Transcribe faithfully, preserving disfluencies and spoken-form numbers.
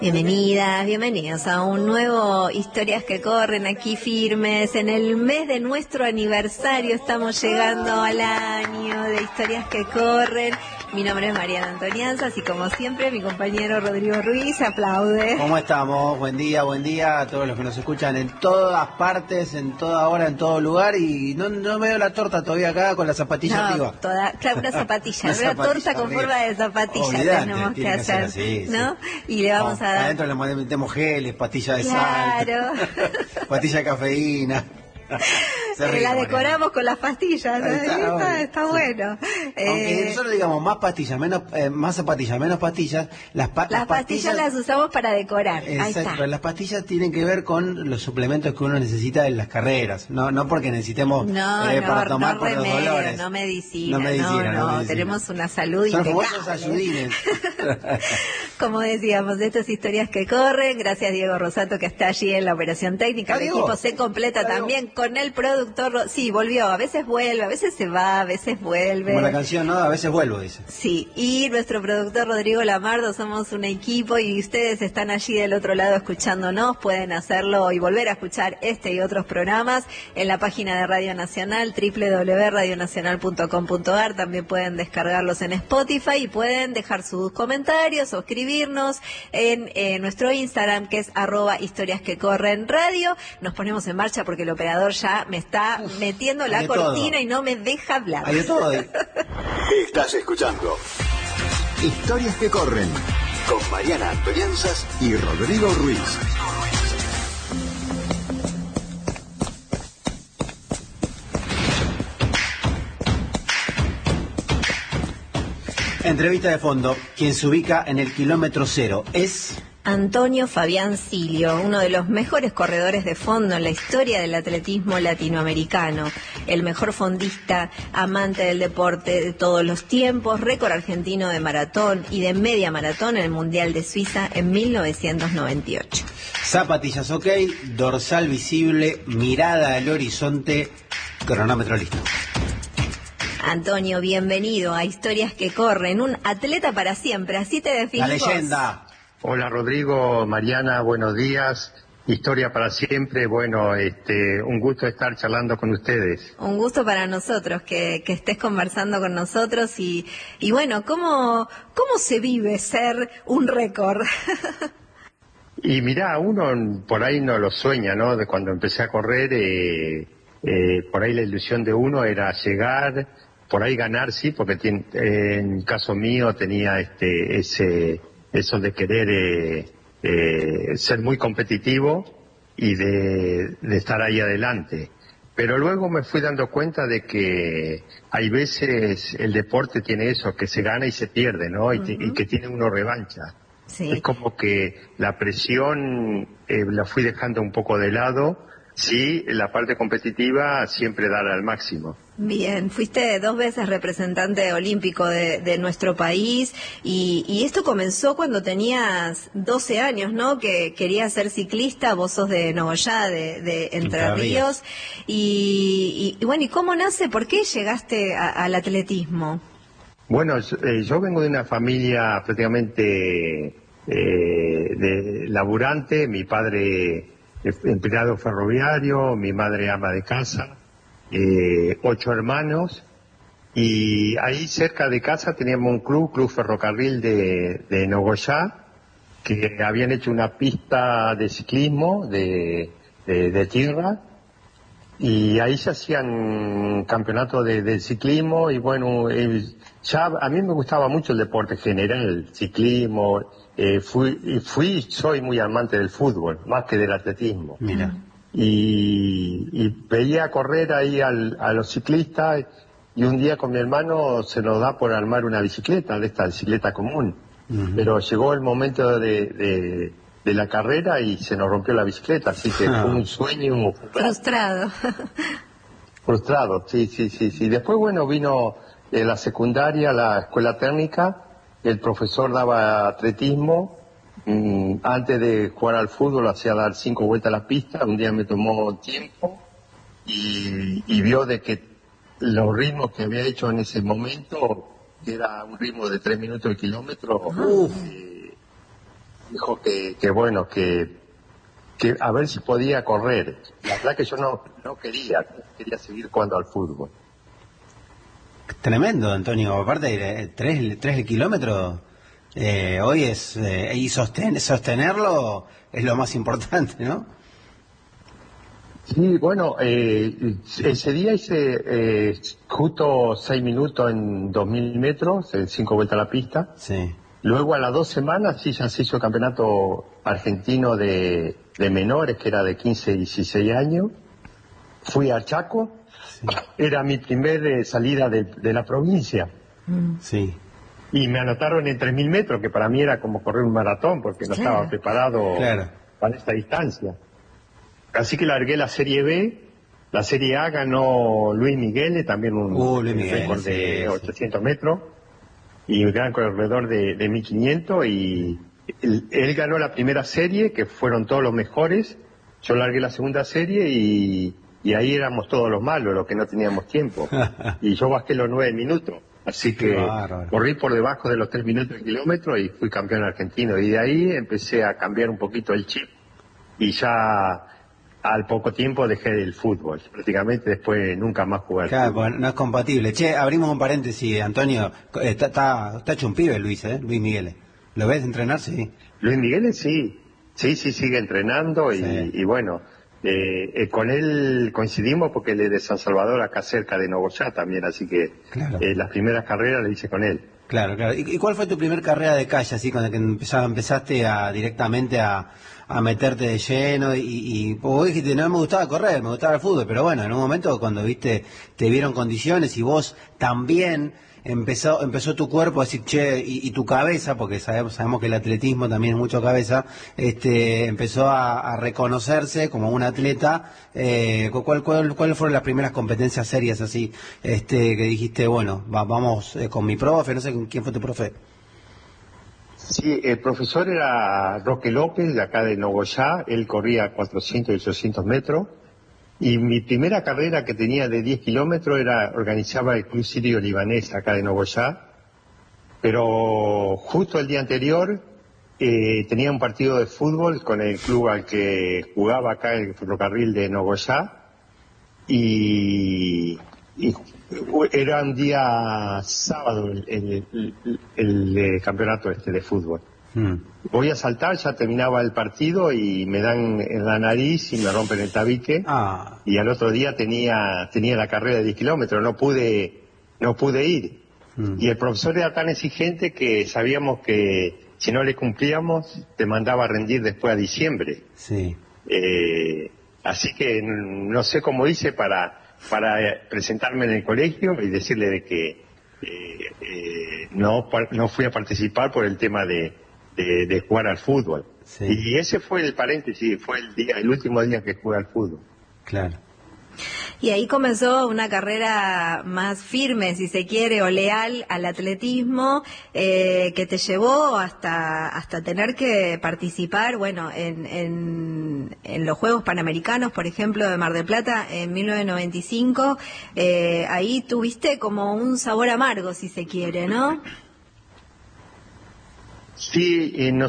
Bienvenidas, bienvenidos a un nuevo Historias que Corren aquí firmes. En el mes de nuestro aniversario estamos llegando al año de Historias que Corren. Mi nombre es Mariana Antonianzas y como siempre mi compañero Rodrigo Ruiz aplaude. ¿Cómo estamos? Buen día, buen día a todos los que nos escuchan en todas partes, en toda hora, en todo lugar. Y no, no me veo la torta todavía acá con la zapatilla no, arriba. Toda, claro, una zapatilla, una una zapatilla torta con arriba. forma de zapatilla. Olvidate, tenemos que tiene que hacer, así, ¿no? sí. Y le vamos oh, a dar... Adentro le metemos geles, pastillas de claro. sal, pastilla de cafeína. Eh, la decoramos con las pastillas, ¿no? Está, está, está bueno. Aunque eh, nosotros digamos más pastillas, menos eh, más zapatillas, menos pastillas, las, pa las, las pastillas, pastillas las usamos para decorar. Exacto, ahí está. Pero las pastillas tienen que ver con los suplementos que uno necesita en las carreras, no no porque necesitemos no, eh, no, para tomar no por remedio, los dolores. No medicina, no, medicina, no, no, no medicina. Tenemos una salud Son impecable. famosos ayudines. Como decíamos, de estas historias que corren, gracias Diego Rosato que está allí en la operación técnica, el equipo se completa también con el productor, sí, volvió, a veces vuelve, a veces se va, a veces vuelve. Como la canción, ¿no? A veces vuelvo, dice. Sí, y nuestro productor Rodrigo Lamardo, somos un equipo y ustedes están allí del otro lado escuchándonos, pueden hacerlo y volver a escuchar este y otros programas en la página de Radio Nacional, doble u doble u doble u punto radio nacional punto com punto a r, también pueden descargarlos en Spotify y pueden dejar sus comentarios o escribirnos en eh, nuestro Instagram que es arroba historias que corren radio. Nos ponemos en marcha porque el operador ya me está Uf, metiendo la cortina todo. Y no me deja hablar. Hay de todo. Estás escuchando Historias que Corren con Mariana Antonianzas y Rodrigo Ruiz. Entrevista de fondo. Quien se ubica en el kilómetro cero es... Antonio Fabián Silio, uno de los mejores corredores de fondo en la historia del atletismo latinoamericano, el mejor fondista, amante del deporte de todos los tiempos, récord argentino de maratón y de media maratón en el Mundial de Suiza en mil novecientos noventa y ocho. Zapatillas ok, dorsal visible, mirada al horizonte, cronómetro listo. Antonio, bienvenido a Historias que Corren, un atleta para siempre, así te definís. La leyenda. Hola Rodrigo, Mariana, buenos días. Historia para siempre, bueno, este, un gusto estar charlando con ustedes. Un gusto para nosotros que, que estés conversando con nosotros y, y bueno, ¿cómo, cómo se vive ser un récord? Y mirá, uno por ahí no lo sueña, ¿no? De cuando empecé a correr, eh, eh, por ahí la ilusión de uno era llegar, por ahí ganar, sí, porque tiene, eh, en el caso mío tenía este, ese... eso de querer eh, eh, ser muy competitivo y de, de estar ahí adelante. Pero luego me fui dando cuenta de que hay veces el deporte tiene eso, que se gana y se pierde, ¿no? Y, uh-huh. y que tiene uno revancha. Sí. Es como que la presión eh, la fui dejando un poco de lado. Sí, la parte competitiva siempre dar al máximo. Bien, fuiste dos veces representante olímpico de, de nuestro país y, y esto comenzó cuando tenías doce años, ¿no? Que querías ser ciclista, vos sos de Nogoyá, de, de Entre Ríos. Y, y, y bueno, ¿y cómo nace? ¿Por qué llegaste a, al atletismo? Bueno, yo, eh, yo vengo de una familia prácticamente eh, de laburante, mi padre empleado ferroviario, mi madre ama de casa, eh, ocho hermanos, y ahí cerca de casa teníamos un club, Club Ferrocarril de, de Nogoyá, que habían hecho una pista de ciclismo de, de, de tierra, y ahí se hacían campeonatos de, de ciclismo, y bueno, eh, ya a mí me gustaba mucho el deporte general, el ciclismo. Eh, fui, fui, soy muy amante del fútbol, más que del atletismo. Mira. Y, y veía correr ahí al, a los ciclistas y un día con mi hermano se nos da por armar una bicicleta, de esta bicicleta común. Uh-huh. Pero llegó el momento de, de, de la carrera y se nos rompió la bicicleta, así que fue un sueño. Frustrado. Frustrado, sí, sí, sí, sí. Después, bueno, vino de la secundaria, la escuela técnica. El profesor daba atletismo, mmm, antes de jugar al fútbol hacía dar cinco vueltas a la pista, un día me tomó tiempo y, y vio de que los ritmos que había hecho en ese momento, que era un ritmo de tres minutos el kilómetro, uh. eh, dijo que, que bueno, que, que a ver si podía correr. La verdad que yo no, no quería, quería seguir jugando al fútbol. Tremendo, Antonio. Aparte, eh, tres, tres kilómetros, eh, hoy es, eh, y sosten, sostenerlo es lo más importante, ¿no? Sí, bueno, eh, ese día hice eh, justo seis minutos en dos mil metros, en cinco vueltas a la pista. Sí. Luego a las dos semanas sí ya se hizo el campeonato argentino de, de menores, que era de quince y dieciséis años. Fui a Chaco, sí. Era mi primer eh, salida de, de la provincia. Mm. Sí. Y me anotaron en tres mil metros, que para mí era como correr un maratón, porque no Claro. estaba preparado Claro. para esta distancia. Así que largué la Serie B, la Serie A ganó Luis Miguel, también un Uh, Luis Miguel, récord de sí, ochocientos sí. metros, y un gran corredor de, de mil quinientos, y él, él ganó la primera serie, que fueron todos los mejores. Yo largué la segunda serie y, y ahí éramos todos los malos, los que no teníamos tiempo. Y yo bajé los nueve minutos. Así que Bárbaro. Corrí por debajo de los tres minutos de kilómetro y fui campeón argentino. Y de ahí empecé a cambiar un poquito el chip y ya al poco tiempo dejé el fútbol. Prácticamente después nunca más jugué al Claro, fútbol. pues no es compatible. Che, abrimos un paréntesis, Antonio. Está, está, está hecho un pibe, Luis, ¿eh? Luis Miguel. ¿Lo ves entrenar? Sí. Luis Miguel sí, sí, sí, sigue entrenando y, Sí. y bueno, eh, eh, con él coincidimos porque él es de San Salvador, acá cerca de Nogoyá también, así que Claro. eh, las primeras carreras las hice con él. Claro, claro. ¿Y, y cuál fue tu primer carrera de calle, así, con la que empezaba, empezaste a directamente a, a meterte de lleno? Y, y vos dijiste, no me gustaba correr, me gustaba el fútbol, pero bueno, en un momento cuando viste, te vieron condiciones y vos también empezó empezó tu cuerpo a decir, che, y, y tu cabeza, porque sabemos sabemos que el atletismo también es mucho cabeza, este empezó a, a reconocerse como un atleta. eh, ¿cuál, cuál, ¿Cuáles fueron las primeras competencias serias así, este que dijiste, bueno, va, vamos eh, con mi profe, no sé quién fue tu profe? Sí, el profesor era Roque López, de acá de Nogoyá. Él corría cuatrocientos y ochocientos metros. Y mi primera carrera que tenía de diez kilómetros era, organizaba el Club Sirio Libanés acá de Nogoyá. Pero justo el día anterior eh, tenía un partido de fútbol con el club al que jugaba acá, el ferrocarril de Nogoyá. Y, y era un día sábado el, el, el, el, el campeonato este de fútbol. Hmm. Voy a saltar, ya terminaba el partido y me dan en la nariz y me rompen el tabique. Ah, Y al otro día tenía tenía la carrera de diez kilómetros, no pude no pude ir. hmm. Y el profesor era tan exigente que sabíamos que si no le cumplíamos te mandaba a rendir después a diciembre. Sí. Eh, así que no sé cómo hice para para presentarme en el colegio y decirle de que eh, eh, no no fui a participar por el tema de de, de jugar al fútbol. Sí. Y ese fue el paréntesis, fue el día el último día que jugué al fútbol. Claro. Y ahí comenzó una carrera más firme, si se quiere, o leal al atletismo, eh, que te llevó hasta hasta tener que participar, bueno, en, en, en los Juegos Panamericanos, por ejemplo, de Mar del Plata en mil novecientos noventa y cinco. Eh, ahí tuviste como un sabor amargo, si se quiere, ¿no? Sí, eh,